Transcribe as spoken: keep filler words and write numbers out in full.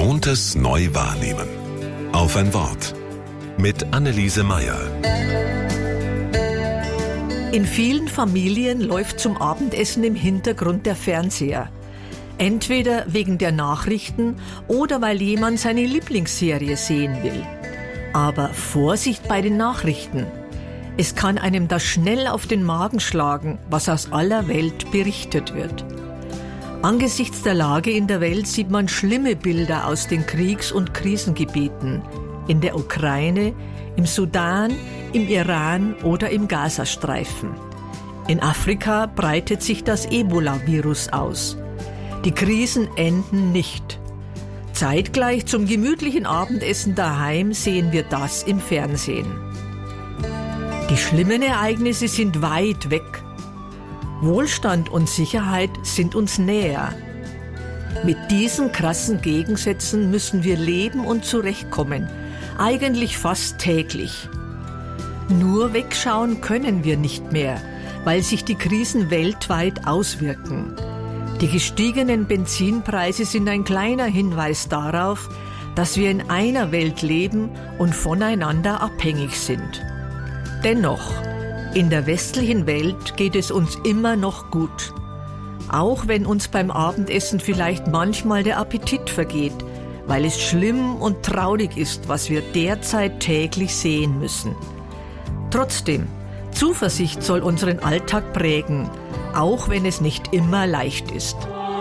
Gewohntes neu wahrnehmen. Auf ein Wort. Mit Anneliese Meyer. In vielen Familien läuft zum Abendessen im Hintergrund der Fernseher. Entweder wegen der Nachrichten oder weil jemand seine Lieblingsserie sehen will. Aber Vorsicht bei den Nachrichten. Es kann einem da schnell auf den Magen schlagen, was aus aller Welt berichtet wird. Angesichts der Lage in der Welt sieht man schlimme Bilder aus den Kriegs- und Krisengebieten. In der Ukraine, im Sudan, im Iran oder im Gazastreifen. In Afrika breitet sich das Ebola-Virus aus. Die Krisen enden nicht. Zeitgleich zum gemütlichen Abendessen daheim sehen wir das im Fernsehen. Die schlimmen Ereignisse sind weit weg. Wohlstand und Sicherheit sind uns näher. Mit diesen krassen Gegensätzen müssen wir leben und zurechtkommen, eigentlich fast täglich. Nur wegschauen können wir nicht mehr, weil sich die Krisen weltweit auswirken. Die gestiegenen Benzinpreise sind ein kleiner Hinweis darauf, dass wir in einer Welt leben und voneinander abhängig sind. Dennoch, in der westlichen Welt geht es uns immer noch gut. Auch wenn uns beim Abendessen vielleicht manchmal der Appetit vergeht, weil es schlimm und traurig ist, was wir derzeit täglich sehen müssen. Trotzdem, Zuversicht soll unseren Alltag prägen, auch wenn es nicht immer leicht ist.